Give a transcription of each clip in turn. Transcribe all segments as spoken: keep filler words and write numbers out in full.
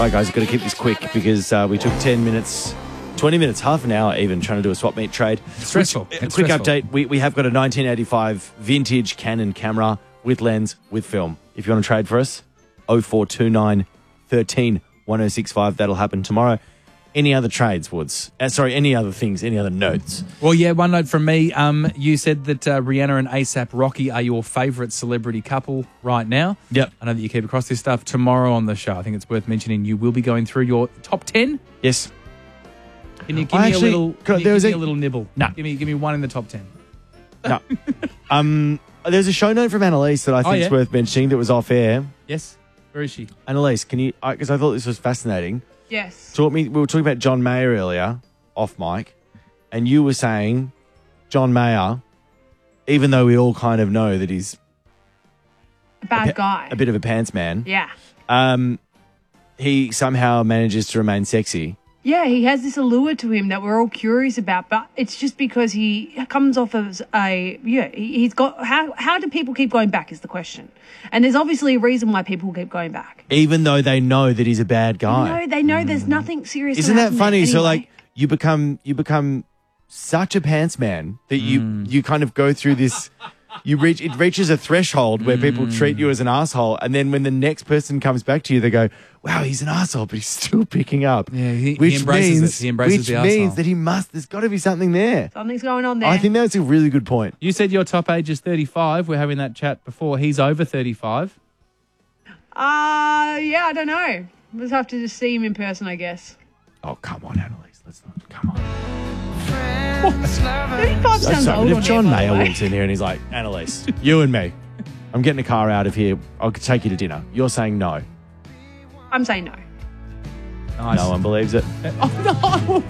right, guys, I've got to keep this quick because uh, we took ten minutes, twenty minutes, half an hour even trying to do a swap meet trade. Stressful. Which, It's quick stressful. update. We, we have got a nineteen eighty-five vintage Canon camera with lens, with film. If you want to trade for us, oh four two nine, one three, one oh six five. That'll happen tomorrow. Any other trades, Woods? Uh, sorry, any other things, any other notes? Well, yeah, one note from me. Um, you said that uh, Rihanna and ASAP Rocky are your favourite celebrity couple right now. Yep. I know that you keep across this stuff. Tomorrow on the show, I think it's worth mentioning, you will be going through your top ten. Yes. Can you give I me actually- a little, God, can you there give was me a- a little nibble? No. Give me, give me one in the top ten. No. um, there's a show note from Annalise that I think yeah? is worth mentioning that was off air. Yes. Where is she? Annalise, can you, because I, I thought this was fascinating. Yes. Talk me. We were talking about John Mayer earlier, off mic, and you were saying John Mayer, even though we all kind of know that he's A bad a, guy. a bit of a pants man, Yeah. um, he somehow manages to remain sexy. Yeah, he has this allure to him that we're all curious about, but it's just because he comes off as a, yeah, he- he's got, how, how do people keep going back is the question. And there's obviously a reason why people keep going back. Even though they know that he's a bad guy. No, they know there's nothing serious. Isn't gonna that happen funny? there So anyway. like you become you become such a pants man that you you kind of go through this. You reach it reaches a threshold where people treat you as an asshole, and then when the next person comes back to you, they go, "Wow, he's an asshole, but he's still picking up." Yeah, he- he which embraces means it. He embraces which the means arsehole. that he must. There's got to be something there. Something's going on there. I think that's a really good point. You said your top age is thirty-five. We're having that chat before. He's over thirty-five. Uh, yeah, I don't know. We'll just have to just see him in person, I guess. Oh come on, Annalise, let's not. Come on. thirty-five sounds Sorry, old but on if John there, by the Mayer way. walks in here and he's like, "Annalise, you and me, I'm getting a car out of here. I'll take you to dinner." You're saying no. I'm saying no. Nice. No one believes it. Oh,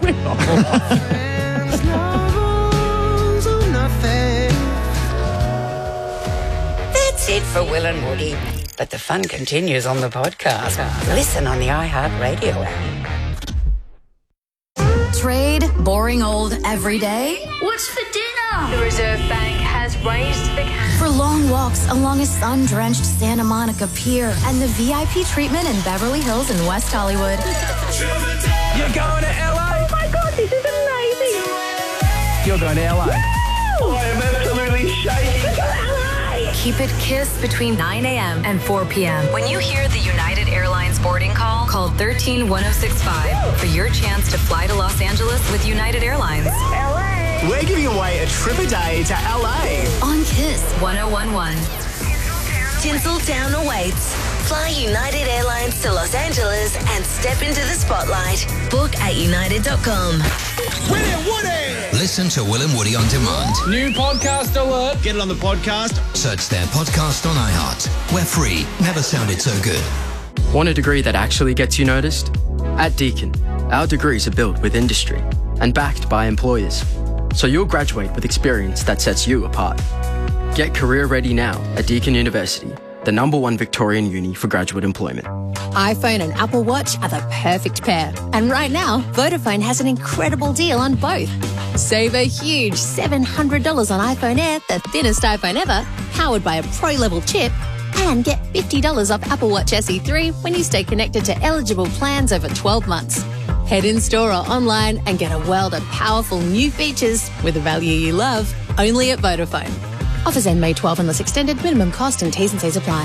That's it for Will and Woody. But the fun continues on the podcast. Listen on the iHeartRadio app. Trade, boring old every day. What's for dinner? The Reserve Bank has raised the cap. For long walks along a sun-drenched Santa Monica Pier and the V I P treatment in Beverly Hills and West Hollywood. You're going to L A? Oh my God, this is amazing. You're going to L A? I am absolutely shaking. Keep it KISS between nine a.m. and four p.m. When you hear the United Airlines boarding call, call one three one oh six five for your chance to fly to Los Angeles with United Airlines. L A. We're giving away a trip a day to L A. On KISS one oh one one. Tinseltown awaits. Fly United Airlines to Los Angeles and step into the spotlight. Book at united dot com. Listen to Will and Woody on demand. New podcast alert. Get it on the podcast. Search their podcast on iHeart. We're free. Never sounded so good. Want a degree that actually gets you noticed? At Deakin, our degrees are built with industry and backed by employers. So you'll graduate with experience that sets you apart. Get career ready now at Deakin University, the number one Victorian uni for graduate employment. iPhone and Apple Watch are the perfect pair. And right now, Vodafone has an incredible deal on both. Save a huge seven hundred dollars on iPhone Air, the thinnest iPhone ever, powered by a pro-level chip, and get fifty dollars off Apple Watch S E three when you stay connected to eligible plans over twelve months. Head in-store or online and get a world of powerful new features with the value you love, only at Vodafone. Offers end May twelfth unless extended. Minimum cost and T's and C's apply.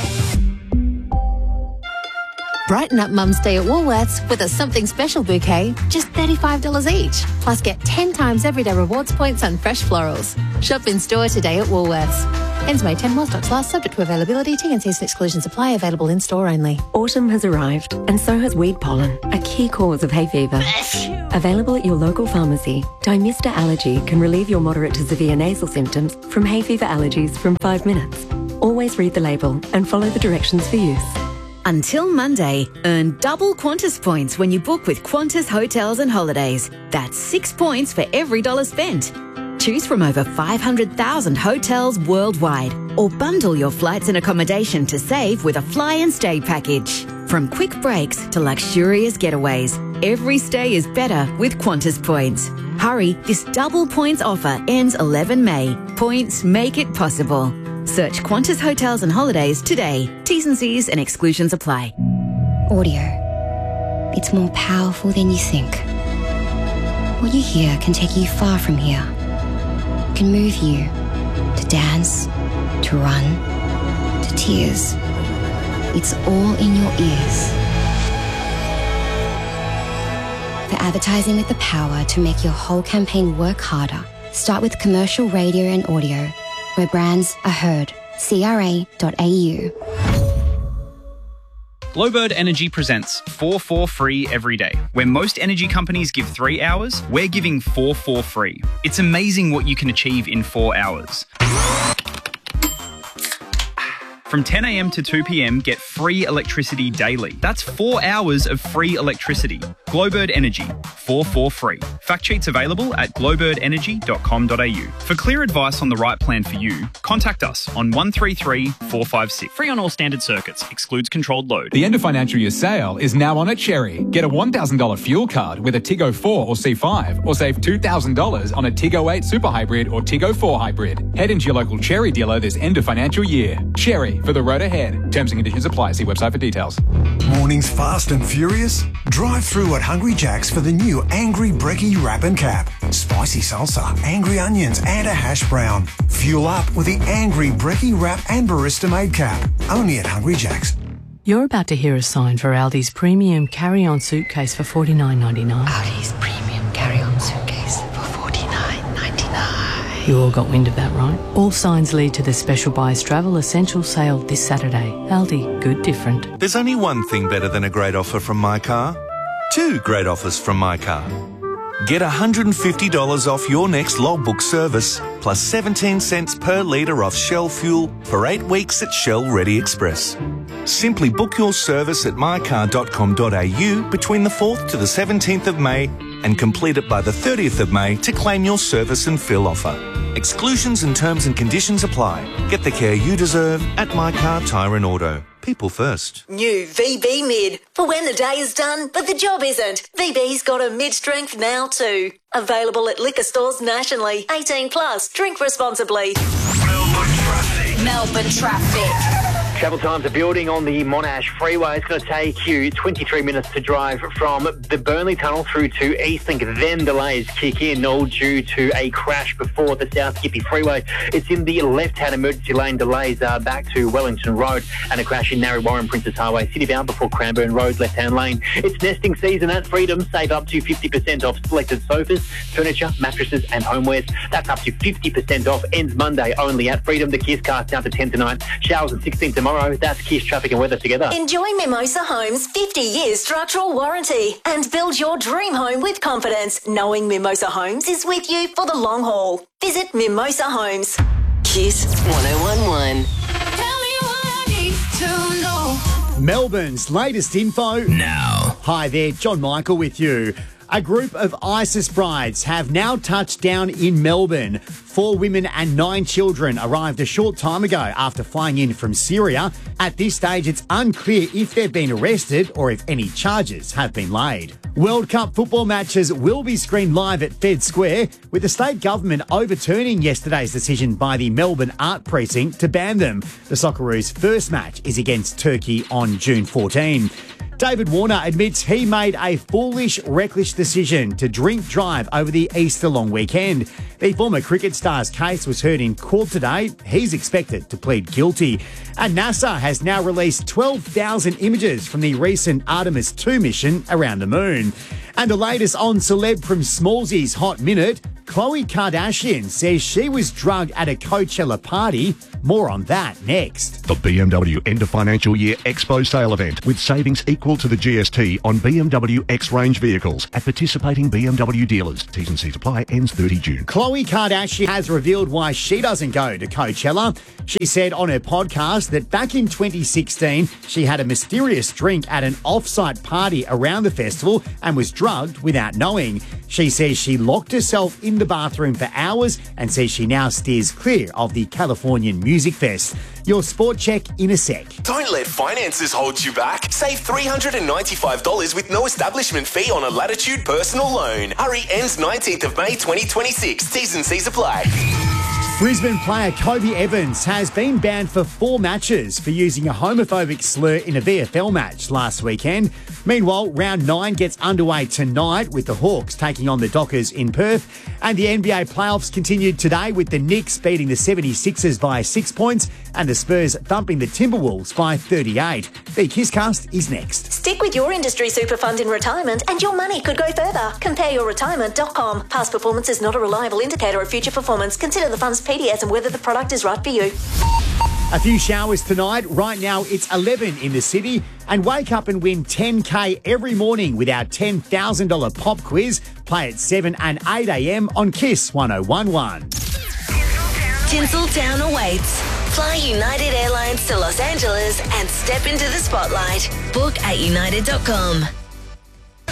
Brighten up Mum's Day at Woolworths with a something special bouquet, just thirty-five dollars each. Plus get ten times everyday rewards points on fresh florals. Shop in store today at Woolworths. Ends May tenth while stocks last, subject to availability. T and C's and exclusions apply. Available in store only. Autumn has arrived, and so has weed pollen, a key cause of hay fever. Available at your local pharmacy, Dymista Allergy can relieve your moderate to severe nasal symptoms from hay fever allergies from five minutes. Always read the label and follow the directions for use. Until Monday, earn double Qantas points when you book with Qantas Hotels and Holidays. That's six points for every dollar spent. Choose from over five hundred thousand hotels worldwide, or bundle your flights and accommodation to save with a fly and stay package. From quick breaks to luxurious getaways, every stay is better with Qantas points. Hurry, this double points offer ends eleven May. Points make it possible. Search Qantas Hotels and Holidays today. T's and C's and exclusions apply. Audio. it's more powerful than you think. What you hear can take you far from here. It can move you to dance, to run, to tears. It's all in your ears. For advertising with the power to make your whole campaign work harder, start with commercial radio and audio, where brands are heard. C R A dot A U. Glowbird Energy presents four four free every day. Where most energy companies give three hours, we're giving four four free. It's amazing what you can achieve in four hours. From ten a m to two p m, get free electricity daily. That's four hours of free electricity. Glowbird Energy, four four free. Fact sheets available at glowbird energy dot com dot a u. For clear advice on the right plan for you, contact us on one three three, four five six. Free on all standard circuits. Excludes controlled load. The end of financial year sale is now on at Cherry. Get a one thousand dollars fuel card with a Tiggo four or C five, or save two thousand dollars on a Tiggo eight Super Hybrid or Tiggo four Hybrid. Head into your local Cherry dealer this end of financial year. Cherry, for the road ahead. Terms and conditions apply. See website for details. Mornings fast and furious? Drive through at Hungry Jack's for the new Angry Brekkie Wrap and Cap. Spicy salsa, angry onions and a hash brown. Fuel up with the Angry Brekkie Wrap and Barista Made Cap. Only at Hungry Jack's. You're about to hear a sign for Aldi's premium carry-on suitcase for forty-nine ninety-nine. Aldi's premium carry-on suitcase for forty-nine ninety-nine. You all got wind of that, right? All signs lead to the Special Buys Travel Essential Sale this Saturday. Aldi, good different. There's only one thing better than a great offer from My Car. Two great offers from My Car. Get one hundred fifty dollars off your next logbook service, plus seventeen cents per litre off Shell fuel for eight weeks at Shell Ready Express. Simply book your service at my car dot com dot a u between the fourth to the seventeenth of May and complete it by the thirtieth of May to claim your service and fill offer. Exclusions and terms and conditions apply. Get the care you deserve at My Car Tyre and Auto. People first. New V B Mid. For when the day is done, but the job isn't. V B's got a mid-strength now too. Available at liquor stores nationally. eighteen plus. Drink responsibly. Melbourne traffic. Melbourne traffic. Travel times are building on the Monash Freeway. It's going to take you twenty-three minutes to drive from the Burnley Tunnel through to Eastlink. Then delays kick in, all due to a crash before the South Skippy Freeway. It's in the left-hand emergency lane. Delays are back to Wellington Road and a crash in Narre Warren Princess Highway. Citybound before Cranbourne Road, left-hand lane. It's nesting season at Freedom. Save up to fifty percent off selected sofas, furniture, mattresses and homewares. That's up to fifty percent off. Ends Monday only at Freedom. The Kiss Cast down to ten tonight. Showers at sixteen tomorrow. That's Kiss Traffic and Weather together. Enjoy Mimosa Homes' fifty years structural warranty and build your dream home with confidence, knowing Mimosa Homes is with you for the long haul. Visit Mimosa Homes. Kiss one oh one one. Tell me what I need to know. Melbourne's latest info now. Hi there, John Michael with you. A group of ISIS brides have now touched down in Melbourne. Four women and nine children arrived a short time ago after flying in from Syria. At this stage, it's unclear if they've been arrested or if any charges have been laid. World Cup football matches will be screened live at Fed Square, with the state government overturning yesterday's decision by the Melbourne Art Precinct to ban them. The Socceroos' first match is against Turkey on June fourteenth. David Warner admits he made a foolish, reckless decision to drink drive over the Easter long weekend. The former cricket star's case was heard in court today. He's expected to plead guilty. And NASA has now released twelve thousand images from the recent Artemis two mission around the moon. And the latest on celeb from Smallsy's Hot Minute, Khloe Kardashian says she was drugged at a Coachella party. More on that next. The B M W End of Financial Year Expo Sale Event with savings equal to the G S T on B M W X-Range vehicles at participating B M W dealers. T's and C's apply, ends thirtieth of June. Khloe Kardashian has revealed why she doesn't go to Coachella. She said on her podcast that back in twenty sixteen, she had a mysterious drink at an off-site party around the festival and was drugged without knowing. She says she locked herself in the bathroom for hours and says she now steers clear of the Californian Music Fest. Your sport check in a sec. Don't let finances hold you back. Save three hundred ninety-five dollars with no establishment fee on a Latitude personal loan. Hurry, ends nineteenth of May twenty twenty-six. T's and C's apply. Brisbane player Kobe Evans has been banned for four matches for using a homophobic slur in a V F L match last weekend. Meanwhile, round nine gets underway tonight with the Hawks taking on the Dockers in Perth. And the N B A playoffs continued today with the Knicks beating the seventy-sixers by six points and the Spurs thumping the Timberwolves by thirty-eight. The Kisscast is next. Stick with your industry super fund in retirement and your money could go further. compare your retirement dot com. Past performance is not a reliable indicator of future performance. Consider the fund's P D S and whether the product is right for you. A few showers tonight. Right now it's eleven in the city. And wake up and win ten K every morning with our ten thousand dollars pop quiz. Play at seven and eight a.m. on Kiss one oh one one. Tinseltown awaits. Fly United Airlines to Los Angeles and step into the spotlight. Book at united dot com.